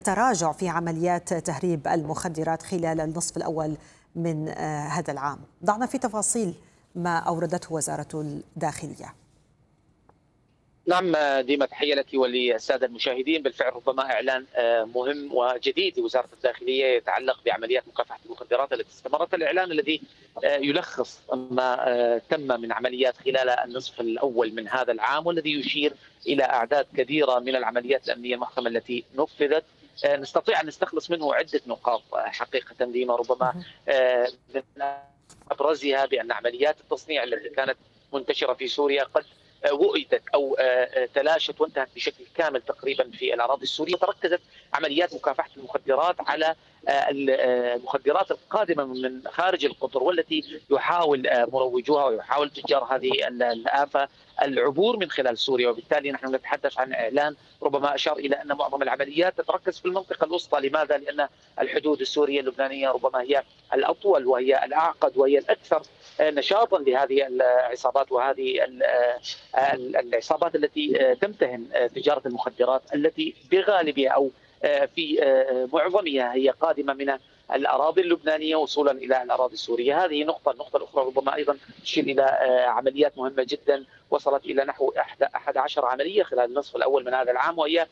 تراجع في عمليات تهريب المخدرات خلال النصف الأول من هذا العام. ضعنا في تفاصيل ما أوردته وزارة الداخلية. نعم ديما، تحية لك وللسادة المشاهدين. بالفعل ربما إعلان مهم وجديد لوزارة الداخلية يتعلق بعمليات مكافحة المخدرات التي استمرت. الإعلان الذي يلخص ما تم من عمليات خلال النصف الأول من هذا العام، والذي يشير إلى أعداد كبيرة من العمليات الأمنية المحكمة التي نفذت. نستطيع أن نستخلص منه عدة نقاط حقيقة ديما. ربما من أبرزها بأن عمليات التصنيع التي كانت منتشرة في سوريا قد وئدت او تلاشت وانتهت بشكل كامل تقريبا في الاراضي السوريه. تركزت عمليات مكافحه المخدرات على المخدرات القادمه من خارج القطر، والتي يحاول مروجوها ويحاول تجار هذه الآفة العبور من خلال سوريا. وبالتالي نحن نتحدث عن اعلان ربما اشار الى ان معظم العمليات تتركز في المنطقه الوسطى. لماذا؟ لان الحدود السوريه اللبنانيه ربما هي الاطول وهي الاعقد وهي الاكثر نشاطا لهذه العصابات، وهذه العصابات التي تمتهن تجاره المخدرات، التي بغالبها او في معظمها هي قادمه من الاراضي اللبنانيه وصولا الى الاراضي السوريه. هذه نقطه. النقطه الاخرى ربما ايضا تشير الى عمليات مهمه جدا وصلت الى نحو 11 عمليه خلال النصف الاول من هذا العام، وهي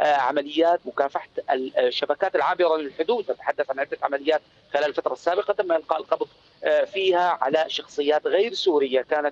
عمليات مكافحه الشبكات العابره للحدود. نتحدث عن عده عمليات خلال الفتره السابقه تم القاء القبض فيها على شخصيات غير سوريه كانت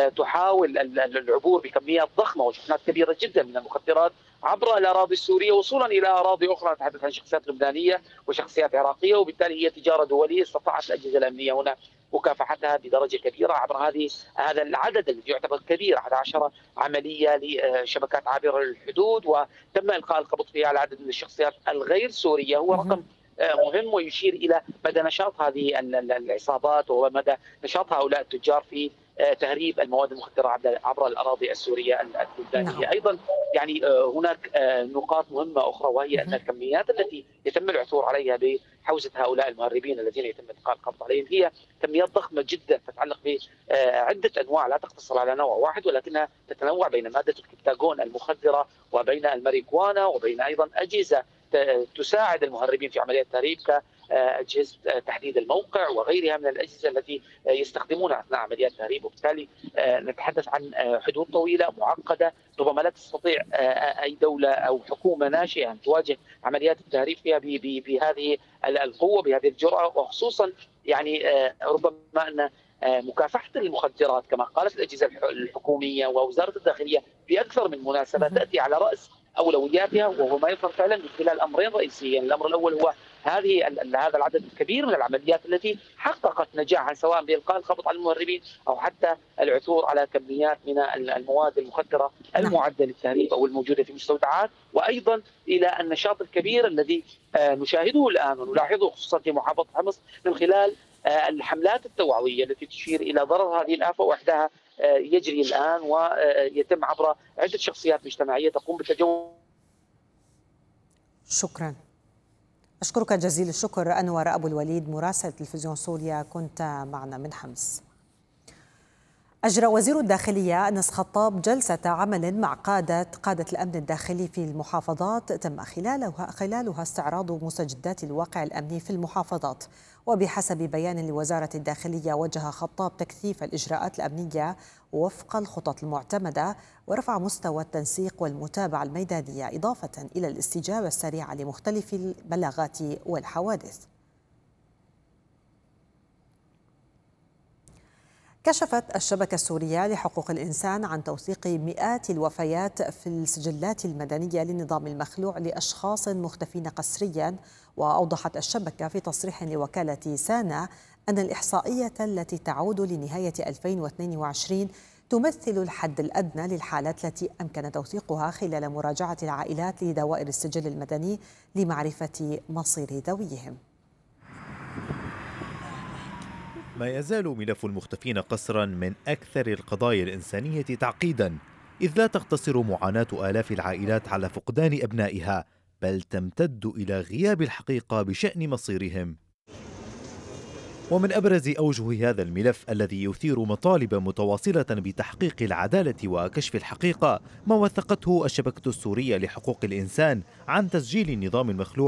تحاول العبور بكميات ضخمه وشحنات كبيره جدا من المخدرات عبر الاراضي السوريه وصولا الى اراضي اخرى. نتحدث عن شخصيات لبنانيه وشخصيات عراقيه، وبالتالي هي تجاره دوليه استطاعت الاجهزه الامنيه هنا مكافحتها بدرجه كبيره عبر هذا العدد الذي يعتبر كبير، 11 عمليه لشبكات عابره للحدود، وتم القاء القبض فيها على عدد من الشخصيات الغير سوريه. هو رقم مهم ويشير الى مدى نشاط هذه العصابات ومدى نشاط هؤلاء التجار في تهريب المواد المخدره عبر الاراضي السوريه اللبنانيه. ايضا يعني هناك نقاط مهمه اخرى، وهي ان الكميات التي يتم العثور عليها بحوزه هؤلاء المهربين الذين يتم القاء القبض عليهم هي كميات ضخمه جدا تتعلق بعده انواع لا تقتصر على نوع واحد، ولكنها تتنوع بين ماده الكبتاغون المخدره وبين الماريجوانا وبين ايضا اجهزه تساعد المهربين في عمليات التهريب كأجهزة تحديد الموقع وغيرها من الأجهزة التي يستخدمونها أثناء عمليات التهريب. وبالتالي نتحدث عن حدود طويلة معقدة ربما لا تستطيع أي دولة أو حكومة ناشئة أن تواجه عمليات التهريب فيها بهذه القوة بهذه الجرأة، وخصوصا يعني ربما أن مكافحة المخدرات كما قالت الأجهزة الحكومية ووزارة الداخلية في أكثر من مناسبة تأتي على رأس أولوياتها، وهو ما يظهر فعلا من خلال أمرين رئيسيين. الأمر الأول هو هذا العدد الكبير من العمليات التي حققت نجاحا سواء بإلقاء القبض على المهربين أو حتى العثور على كميات من المواد المخدرة المعدة للتهريب أو الموجودة في مستودعات، وأيضا إلى النشاط الكبير الذي نشاهده الآن ونلاحظه خصوصا في محافظة حمص من خلال الحملات التوعوية التي تشير إلى ضرر هذه الآفة، وحدها يجري الآن ويتم عبر عدة شخصيات مجتمعية تقوم بالتجول. شكرا، أشكرك جزيل الشكر أنور أبو الوليد مراسل تلفزيون سوريا، كنت معنا من حمص. أجرى وزير الداخلية أنس خطاب جلسة عمل مع قادة الأمن الداخلي في المحافظات تم خلالها استعراض مستجدات الواقع الأمني في المحافظات. وبحسب بيان لوزارة الداخلية وجه خطاب تكثيف الإجراءات الأمنية وفق الخطط المعتمدة ورفع مستوى التنسيق والمتابعة الميدانية، إضافة إلى الاستجابة السريعة لمختلف البلاغات والحوادث. كشفت الشبكة السورية لحقوق الإنسان عن توثيق مئات الوفيات في السجلات المدنية للنظام المخلوع لأشخاص مختفين قسريا. وأوضحت الشبكة في تصريح لوكالة سانا أن الإحصائية التي تعود لنهاية 2022 تمثل الحد الأدنى للحالات التي أمكن توثيقها خلال مراجعة العائلات لدوائر السجل المدني لمعرفة مصير ذويهم. ما يزال ملف المختفين قسرا من أكثر القضايا الإنسانية تعقيدا، إذ لا تقتصر معاناة آلاف العائلات على فقدان أبنائها، بل تمتد إلى غياب الحقيقة بشأن مصيرهم. ومن أبرز أوجه هذا الملف الذي يثير مطالب متواصلة بتحقيق العدالة وكشف الحقيقة ما وثقته الشبكة السورية لحقوق الإنسان عن تسجيل النظام المخلوع